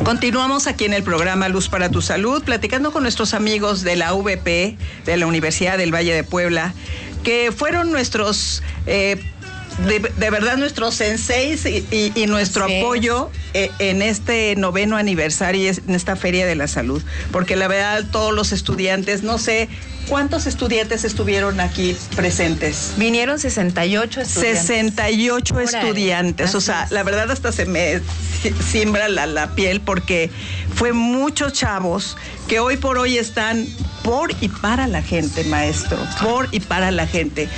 Continuamos aquí en el programa Luz para tu Salud, platicando con nuestros amigos de la UVP, de la Universidad del Valle de Puebla, que fueron nuestros, de verdad, nuestros senseis y nuestro apoyo en este 9º aniversario, en esta Feria de la Salud. Porque la verdad, todos los estudiantes, no sé, ¿cuántos estudiantes estuvieron aquí presentes? Vinieron 68 estudiantes. 68 estudiantes. O sea, la verdad hasta se me siembra la piel porque fue muchos chavos que hoy por hoy están por y para la gente, maestro, por y para la gente.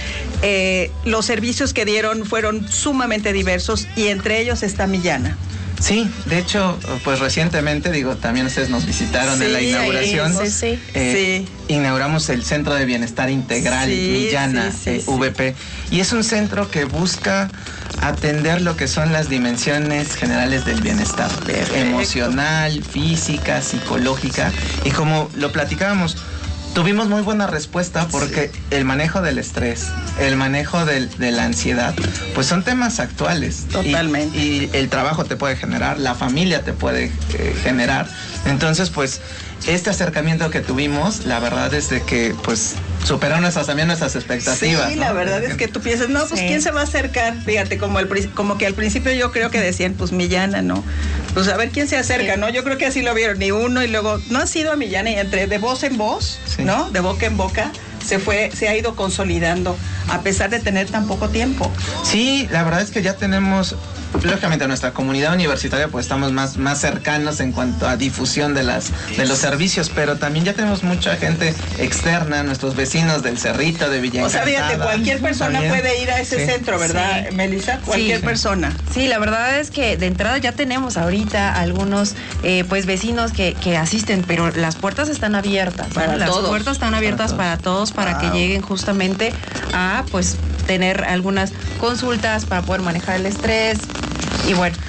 Los servicios que dieron fueron sumamente diversos y entre ellos está Millana. Sí, de hecho, pues recientemente, también ustedes nos visitaron en la inauguración. Sí. Inauguramos el Centro de Bienestar Integral Millana VP. Y es un centro que busca atender lo que son las dimensiones generales del bienestar. Perfecto. Emocional, física, psicológica. Y como lo platicábamos, tuvimos muy buena respuesta porque el manejo del estrés, el manejo de la ansiedad, pues son temas actuales. Totalmente. Y el trabajo te puede generar, la familia te puede generar. Entonces, pues, este acercamiento que tuvimos, la verdad es de que, pues, superaron también nuestras expectativas. Sí, ¿no? la verdad es que tú piensas, no, pues, ¿quién se va a acercar? Fíjate, como que al principio yo creo que decían, pues, Millana, ¿no? Pues a ver quién se acerca, ¿no? Yo creo que así lo vieron, ni uno, y luego, no ha sido a Millana, y entre de voz en voz, ¿no? De boca en boca, se ha ido consolidando, a pesar de tener tan poco tiempo. Sí, la verdad es que ya tenemos, lógicamente, nuestra comunidad universitaria, pues estamos más cercanos en cuanto a difusión de los servicios, pero también ya tenemos mucha gente externa, nuestros vecinos del Cerrito, de Villa Encantada. O sea, fíjate, cualquier persona también puede ir a ese centro, ¿verdad, Melissa? Cualquier persona. Sí, la verdad es que de entrada ya tenemos ahorita algunos pues vecinos que asisten, pero las puertas están abiertas. Las puertas están abiertas para todos, para que lleguen justamente a pues tener algunas consultas para poder manejar el estrés. Y bueno,